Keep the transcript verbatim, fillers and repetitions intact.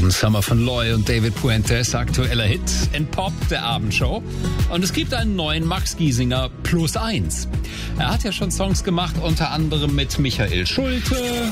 Modern Summer von Loy und David Puentes, aktueller Hit in Pop der Abendshow. Und es gibt einen neuen Max Giesinger plus eins. Er hat ja schon Songs gemacht, unter anderem mit Michael Schulte,